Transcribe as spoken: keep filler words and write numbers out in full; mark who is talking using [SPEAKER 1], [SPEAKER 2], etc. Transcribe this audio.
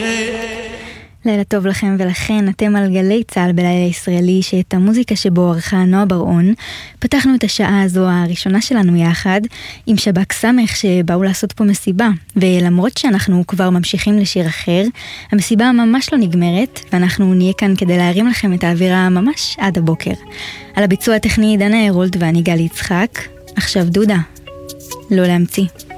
[SPEAKER 1] לילה טוב לכם ולכן, אתם על גלי צהל בלילה ישראלי, שאת המוזיקה שבו ערכה נועה בר-און. פתחנו את השעה הזו הראשונה שלנו יחד עם שב"כ סמך שבאו לעשות פה מסיבה, ולמרות שאנחנו כבר ממשיכים לשיר אחר, המסיבה ממש לא נגמרת, ואנחנו נהיה כאן כדי להרים לכם את האווירה ממש עד הבוקר. על הביצוע הטכני דנה הרולד ואני גלי יצחק. עכשיו דודה, לא להמציא.